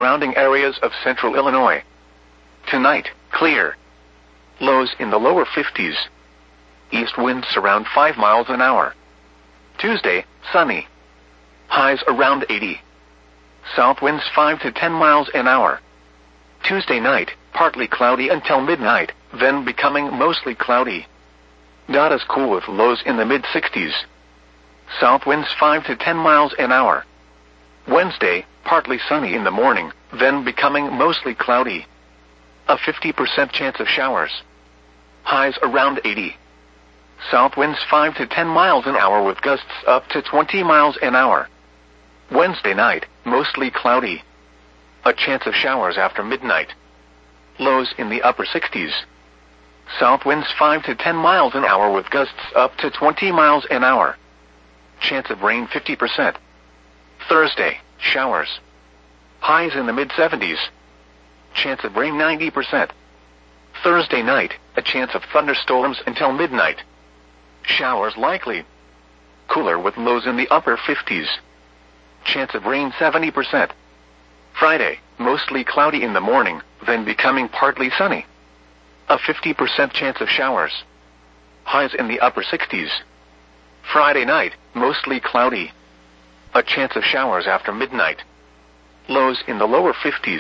surrounding areas of central Illinois. Tonight, clear. Lows in the lower 50s. East winds around 5 miles an hour. Tuesday, sunny. Highs around 80. South winds 5 to 10 miles an hour. Tuesday night, partly cloudy until midnight, then becoming mostly cloudy. Not as cool with lows in the mid-60s. South winds 5 to 10 miles an hour. Wednesday, partly sunny in the morning, then becoming mostly cloudy. A 50% chance of showers. Highs around 80. South winds 5 to 10 miles an hour with gusts up to 20 miles an hour. Wednesday night, mostly cloudy. A chance of showers after midnight. Lows in the upper 60s. South winds 5 to 10 miles an hour with gusts up to 20 miles an hour. Chance of rain 50%. Thursday, showers. Highs in the mid-70s. Chance of rain 90%. Thursday night, a chance of thunderstorms until midnight. Showers likely. Cooler with lows in the upper 50s. Chance of rain 70%. Friday, mostly cloudy in the morning, then becoming partly sunny. A 50% chance of showers. Highs in the upper 60s. Friday night, mostly cloudy. A chance of showers after midnight. Lows in the lower 50s.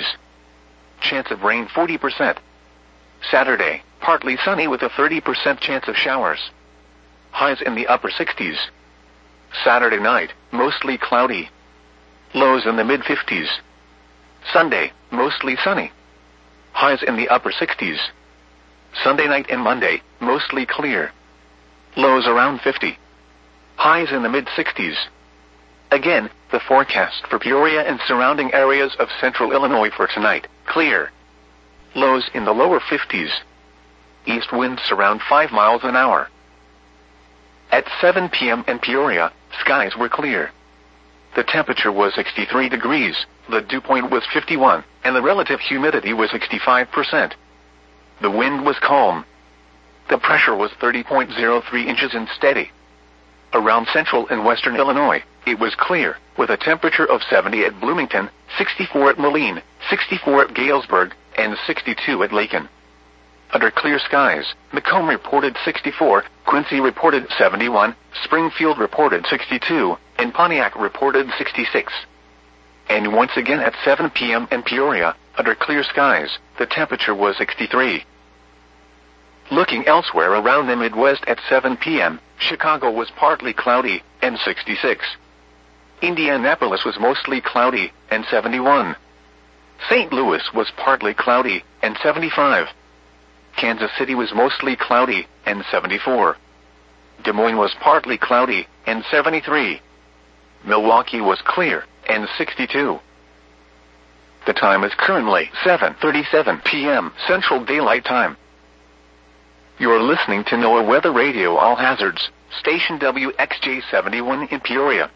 Chance of rain 40%. Saturday, partly sunny with a 30% chance of showers. Highs in the upper 60s. Saturday night, mostly cloudy. Lows in the mid-50s. Sunday, mostly sunny. Highs in the upper 60s. Sunday night and Monday, mostly clear. Lows around 50. Highs in the mid-60s. Again, the forecast for Peoria and surrounding areas of central Illinois for tonight, clear. Lows in the lower 50s. East winds around 5 miles an hour. At 7 p.m. in Peoria, skies were clear. The temperature was 63 degrees, the dew point was 51, and the relative humidity was 65%. The wind was calm. The pressure was 30.03 inches and steady. Around central and western Illinois, it was clear, with a temperature of 70 at Bloomington, 64 at Moline, 64 at Galesburg, and 62 at Lakin. Under clear skies, Macomb reported 64, Quincy reported 71, Springfield reported 62, and Pontiac reported 66. And once again at 7 p.m. in Peoria, under clear skies, the temperature was 63. Looking elsewhere around the Midwest at 7 p.m., Chicago was partly cloudy, and 66. Indianapolis was mostly cloudy, and 71. St. Louis was partly cloudy, and 75. Kansas City was mostly cloudy, and 74. Des Moines was partly cloudy, and 73. Milwaukee was clear, and 62. The time is currently 7:37 p.m. Central Daylight Time. You're listening to NOAA Weather Radio All Hazards, station WXJ71 in Peoria.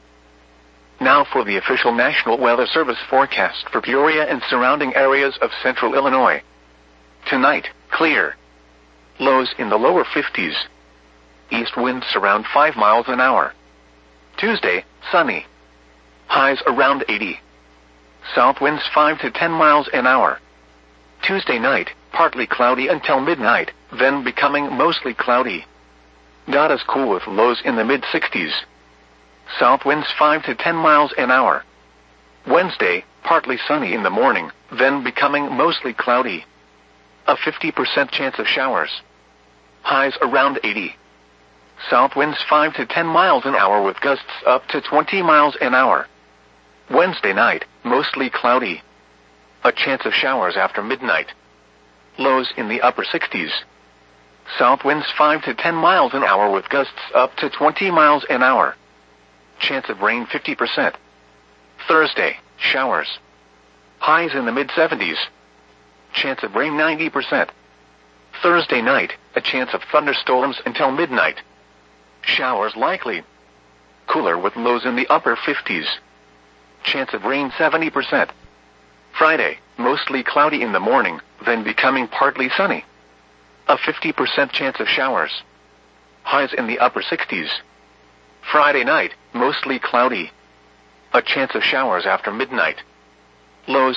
Now for the official National Weather Service forecast for Peoria and surrounding areas of central Illinois. Tonight, clear. Lows in the lower 50s. East winds around 5 miles an hour. Tuesday, sunny. Highs around 80. South winds 5 to 10 miles an hour. Tuesday night, partly cloudy until midnight, then becoming mostly cloudy. Not as cool with lows in the mid-60s. South winds 5 to 10 miles an hour. Wednesday, partly sunny in the morning, then becoming mostly cloudy. A 50% chance of showers. Highs around 80. South winds 5 to 10 miles an hour with gusts up to 20 miles an hour. Wednesday night, mostly cloudy. A chance of showers after midnight. Lows in the upper 60s. South winds 5 to 10 miles an hour with gusts up to 20 miles an hour. Chance of rain 50%. Thursday, showers. Highs in the mid-70s. Chance of rain 90%. Thursday night, a chance of thunderstorms until midnight. Showers likely. Cooler with lows in the upper 50s. Chance of rain 70%. Friday, mostly cloudy in the morning, then becoming partly sunny. A 50% chance of showers. Highs in the upper 60s. Friday night, mostly cloudy. A chance of showers after midnight. Lows